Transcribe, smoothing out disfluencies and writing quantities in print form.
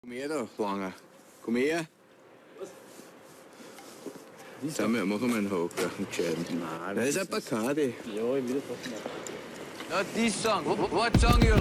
Kom her då, Wanger. Kom her. Sammen må man hugga chatten. Det är så Bacardi. Jo, jeg vil det. Not this song. What song you